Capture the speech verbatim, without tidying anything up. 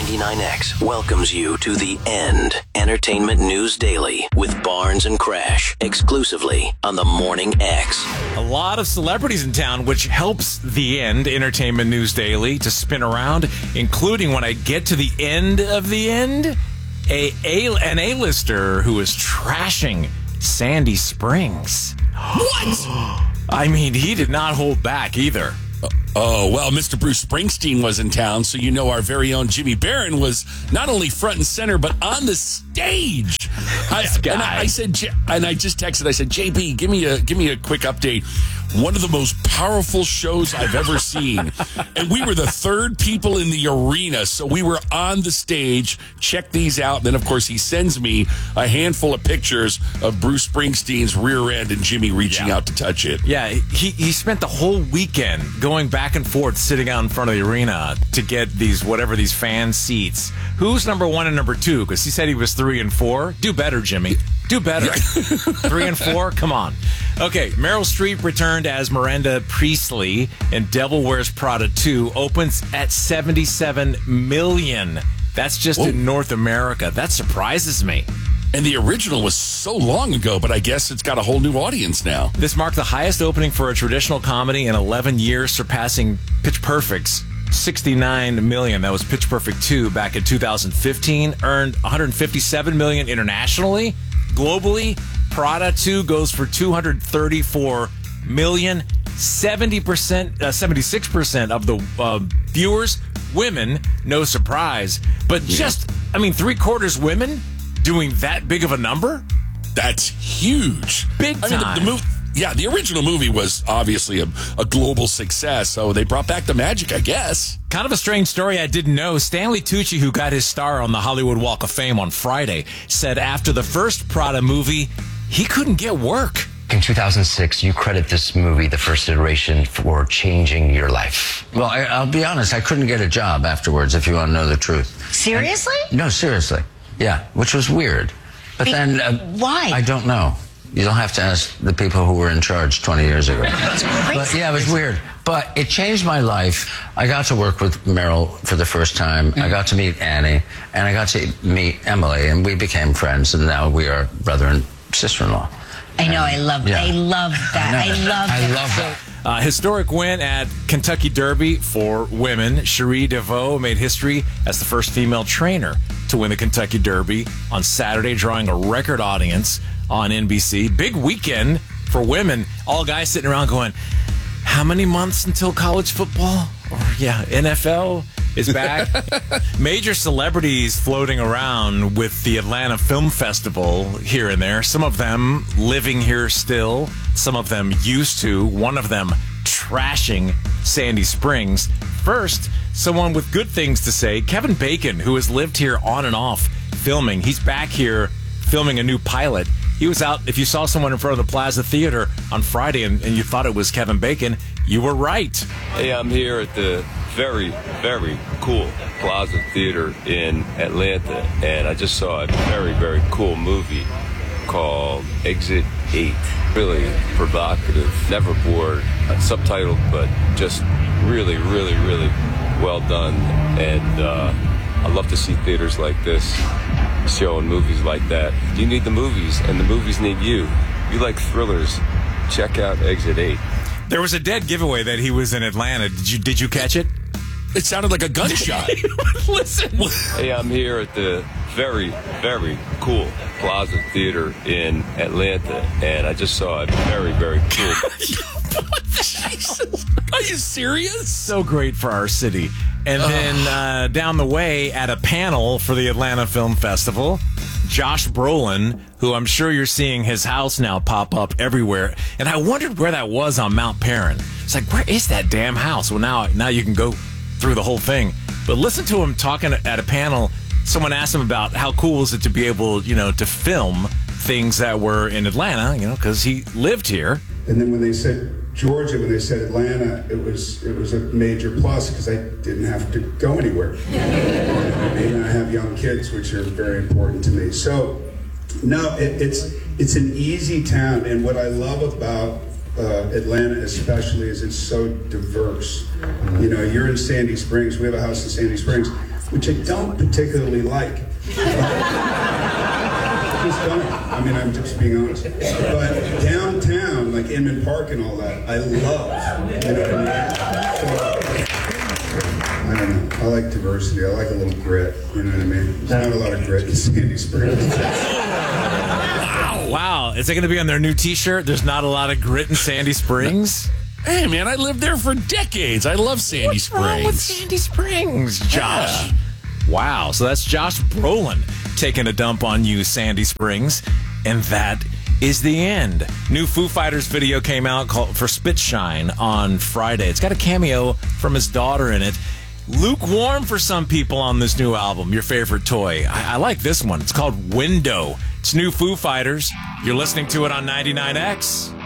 ninety-nine X welcomes you to The End Entertainment News Daily with Barnes and Crash, exclusively on the Morning X. A lot of celebrities in town, which helps The End Entertainment News Daily to spin around, including when I get to the end of The End, a, a an A-lister who is trashing Sandy Springs. What? I mean, he did not hold back either. Oh, well, Mister Bruce Springsteen was in town, so you know our very own Jimmy Barron was not only front and center, but on the stage. I, guy. And I, I said, and I just texted, I said, J B, give me a give me a quick update. One of the most powerful shows I've ever seen. And we were the third people in the arena, so we were on the stage. Check these out. And then, of course, he sends me a handful of pictures of Bruce Springsteen's rear end and Jimmy reaching Yeah. out to touch it. Yeah, he, he spent the whole weekend going back and forth, sitting out in front of the arena to get these, whatever, these fan seats. Who's number one and number two? Because he said he was three and four. Do better, Jimmy. Do better. Three and four? Come on. Okay, Meryl Streep returned as Miranda Priestley in Devil Wears Prada two. Opens at seventy-seven million dollars. That's just Whoa. in North America. That surprises me. And the original was so long ago, but I guess it's got a whole new audience now. This marked the highest opening for a traditional comedy in eleven years, surpassing Pitch Perfect's sixty-nine million dollars. That was Pitch Perfect two back in two thousand fifteen. Earned one hundred fifty-seven million dollars internationally. Globally, Prada two goes for two hundred thirty-four million dollars. seventy percent, uh, seventy-six percent of the uh, viewers, women, no surprise. But just, I mean, three quarters women doing that big of a number? That's huge. Big I mean, time. the, the movie, yeah, the original movie was obviously a, a global success, so they brought back the magic, I guess. Kind of a strange story I didn't know. Stanley Tucci, who got his star on the Hollywood Walk of Fame on Friday, said after the first Prada movie, he couldn't get work. In two thousand six, you credit this movie, the first iteration, for changing your life. Well, I, I'll be honest, I couldn't get a job afterwards, if you want to know the truth. Seriously? And, no, seriously. Yeah, which was weird. But Be- then... Uh, why? I don't know. You'll have to ask the people who were in charge twenty years ago. That's crazy. But yeah, it was weird. But it changed my life. I got to work with Meryl for the first time. I got to meet Annie, and I got to meet Emily, and we became friends, and now we are brother and sister-in-law. I know, I love Yeah. I love that. I, know. love I that. love that. Uh, historic win at Kentucky Derby for women. Cherie DeVaux made history as the first female trainer to win the Kentucky Derby on Saturday, drawing a record audience on N B C. Big weekend for women. All guys sitting around going, how many months until college football? Or, yeah, N F L is back. Major celebrities floating around with the Atlanta Film Festival here and there. Some of them living here still. Some of them used to. One of them trashing Sandy Springs. First, someone with good things to say. Kevin Bacon, who has lived here on and off filming. He's back here filming a new pilot. He was out, if you saw someone in front of the Plaza Theater on Friday and, and you thought it was Kevin Bacon, you were right. Hey, I'm here at the very, very cool Plaza Theater in Atlanta, and I just saw a very, very cool movie called Exit eight. Really provocative, never bored, uh, subtitled, but just really, really, really well done. And uh, I love to see theaters like this showing movies like that. You need the movies, and the movies need you. You like thrillers, check out Exit eight. There was a dead giveaway that he was in Atlanta. Did you did you catch it? It sounded like a gunshot. Listen. Hey, I'm here at the very, very cool Plaza Theater in Atlanta, and I just saw a very, very cool... Jesus. Are you serious? So great for our city. And then uh, down the way at a panel for the Atlanta Film Festival, Josh Brolin, who I'm sure you're seeing his house now pop up everywhere. And I wondered where that was on Mount Perrin. It's like, where is that damn house? Well, now, now you can go through the whole thing. But listen to him talking at a panel. Someone asked him about how cool is it to be able, you know, to film things that were in Atlanta, you know, because he lived here. And then when they said Georgia, when they said Atlanta, it was it was a major plus because I didn't have to go anywhere. And I have young kids, which are very important to me. So, no, it, it's it's an easy town, and what I love about uh, Atlanta especially is it's so diverse. You know, you're in Sandy Springs. We have a house in Sandy Springs. which I don't particularly like. I just don't. I mean, I'm just being honest. But downtown, like Inman Park and all that, I love. You know what I mean? So, I don't know. I like diversity. I like a little grit. You know what I mean? There's not a lot of grit in Sandy Springs. Wow. Wow. Is it going to be on their new T-shirt? There's not a lot of grit in Sandy Springs? Hey, man, I lived there for decades. I love Sandy What's Springs. wrong with Sandy Springs, Josh? Yeah. Wow. So that's Josh Brolin taking a dump on you, Sandy Springs. And that is the end. New Foo Fighters video came out called for Spitshine on Friday. It's got a cameo from his daughter in it. Lukewarm for some people on this new album. Your favorite toy. I, I like this one. It's called Window. It's new Foo Fighters. You're listening to it on ninety-nine X.